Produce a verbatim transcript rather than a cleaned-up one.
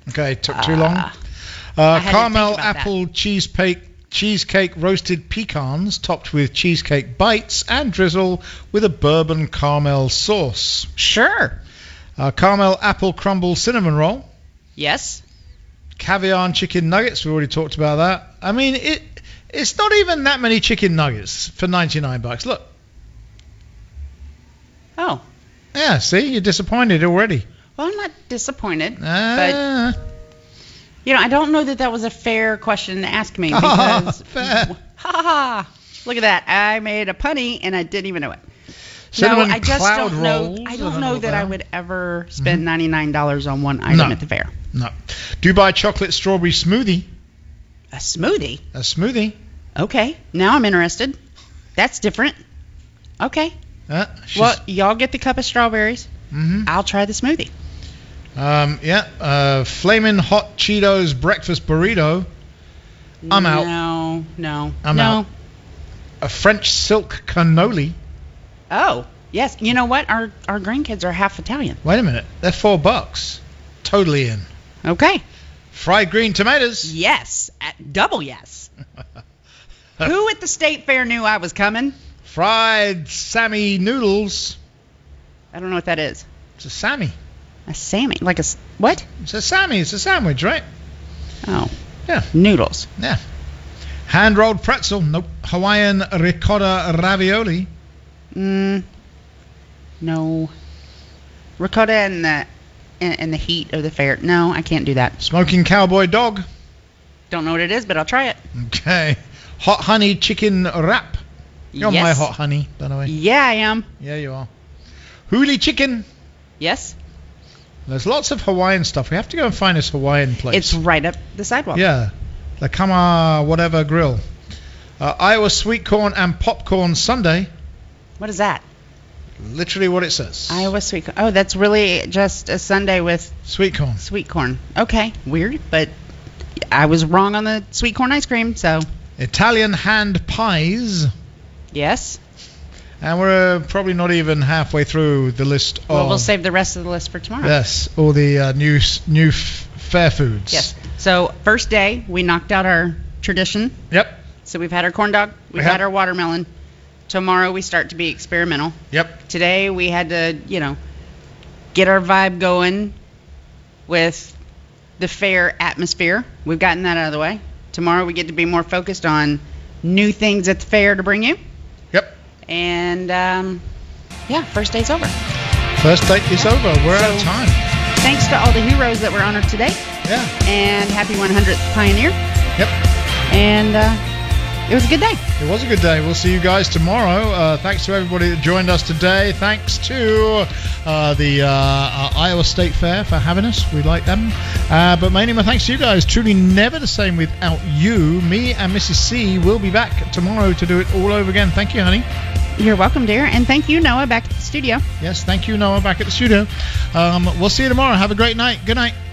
Okay, took too long. Uh, Uh, had to caramel think about apple cheesecake, cheesecake roasted pecans topped with cheesecake bites and drizzle with a bourbon caramel sauce. Sure. Uh, caramel apple crumble cinnamon roll. Yes. Caviar and chicken nuggets. We already talked about that. I mean, it it's not even that many chicken nuggets for ninety-nine bucks. Look. Oh. Yeah, see? You're disappointed already. Well, I'm not disappointed. Ah. But, you know, I don't know that that was a fair question to ask me because... Fair. Ha ha ha. Look at that. I made a punny and I didn't even know it. Cinnamon no, I just cloud don't know. rolls. I I don't don't know know that about I that. would ever spend Mhm. ninety-nine dollars on one item No. at the fair. No. Dubai chocolate strawberry smoothie. A smoothie? A smoothie. Okay. Now I'm interested. That's different. Okay. Uh, she's- Well, y'all get the cup of strawberries. mhm. I'll try the smoothie. Um, yeah, uh, flaming hot Cheetos breakfast burrito. I'm out. No, no, I'm no. out. A French silk cannoli. Oh, yes. You know what? Our our grandkids are half Italian. Wait a minute, they're four bucks. Totally in. Okay. Fried green tomatoes. Yes. At double yes. Who at the state fair knew I was coming? Fried Sammy noodles. I don't know what that is. It's a Sammy. A Sammy, like a s- what? It's a Sammy. It's a sandwich, right? Oh, Yeah. noodles. Yeah. Hand rolled pretzel. Nope. Hawaiian ricotta ravioli. Mm, no. Ricotta and the in, in the heat of the fair. No, I can't do that. Smoking cowboy dog. Don't know what it is, but I'll try it. Okay. Hot honey chicken wrap. You're yes. my hot honey, by the way. Yeah, I am. Yeah, you are. Huli chicken. Yes. There's lots of Hawaiian stuff. We have to go and find this Hawaiian place. It's right up the sidewalk. Yeah. The Kama whatever grill. Uh, Iowa sweet corn and popcorn sundae. What is that? Literally what it says. Iowa sweet corn. Oh, that's really just a sundae with Sweet corn. sweet corn. Okay, weird, but I was wrong on the sweet corn ice cream, so Italian hand pies. yes. And we're uh, probably not even halfway through the list of... Well, we'll save the rest of the list for tomorrow. Yes, all the uh, new s- new f- fair foods. Yes. So first day, we knocked out our tradition. Yep. So we've had our corn dog, we've We had have. our watermelon. Tomorrow we start to be experimental. Yep. Today we had to, you know, get our vibe going with the fair atmosphere. We've gotten that out of the way. Tomorrow we get to be more focused on new things at the fair to bring you. Yep. And um, yeah, first day's over. First date is over. We're out of So- time. Thanks to all the heroes that were honored today. Yeah. And happy one hundredth Pioneer. Yep. And uh, it was a good day. It was a good day. We'll see you guys tomorrow. Uh, thanks to everybody that joined us today. Thanks to uh, the uh, uh, Iowa State Fair for having us. We like them. Uh, but mainly my thanks to you guys. Truly never the same without you. Me and Missus C will be back tomorrow to do it all over again. Thank you, honey. You're welcome, dear. And thank you, Noah, back at the studio. Yes, thank you, Noah, back at the studio. Um, we'll see you tomorrow. Have a great night. Good night.